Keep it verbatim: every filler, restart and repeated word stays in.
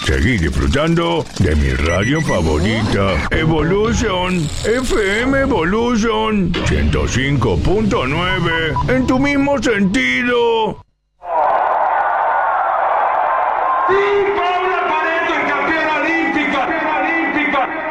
Seguí disfrutando de mi radio favorita, Evolution, F M Evolution, ciento cinco punto nueve, en tu mismo sentido. ¡Viva!